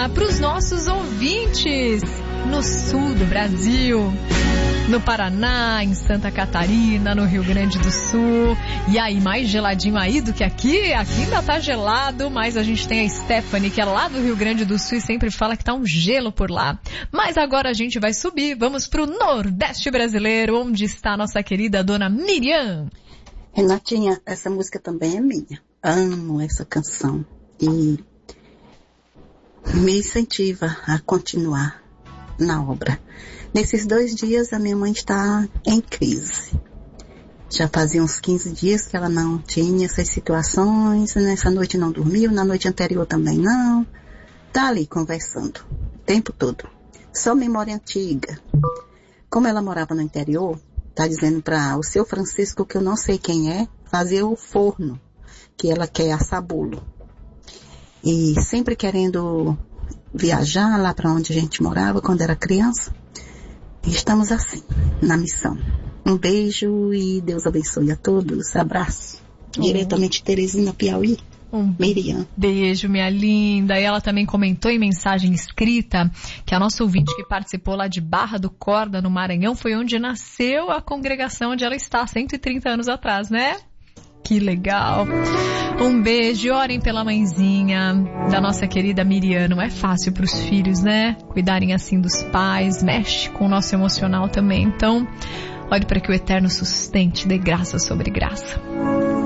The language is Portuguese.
dia para os nossos ouvintes no sul do Brasil, no Paraná, em Santa Catarina, no Rio Grande do Sul. E aí, mais geladinho aí do que aqui? Aqui ainda tá gelado, mas a gente tem a Stephanie, que é lá do Rio Grande do Sul e sempre fala que tá um gelo por lá. Mas agora a gente vai subir, vamos pro Nordeste brasileiro, onde está a nossa querida dona Miriam. Renatinha, essa música também é minha. Amo essa canção e me incentiva a continuar na obra. Nesses 2 dias a minha mãe está em crise. Já fazia uns 15 dias que ela não tinha essas situações, nessa noite não dormiu, na noite anterior também não. Tá ali conversando o tempo todo. Só memória antiga. Como ela morava no interior, tá dizendo para o seu Francisco, que eu não sei quem é, fazer o forno, que ela quer assar bolo. E sempre querendo viajar lá para onde a gente morava quando era criança. E estamos assim, na missão. Um beijo e Deus abençoe a todos. Abraço. Diretamente de Teresina, Piauí. Miriam. Beijo, minha linda. E ela também comentou em mensagem escrita que a nossa ouvinte que participou lá de Barra do Corda, no Maranhão, foi onde nasceu a congregação onde ela está, 130 anos atrás, né? Que legal. Um beijo, orem pela mãezinha da nossa querida Miriam. Não é fácil para os filhos, né? Cuidarem assim dos pais, mexe com o nosso emocional também. Então, ore para que o Eterno sustente, dê graça sobre graça.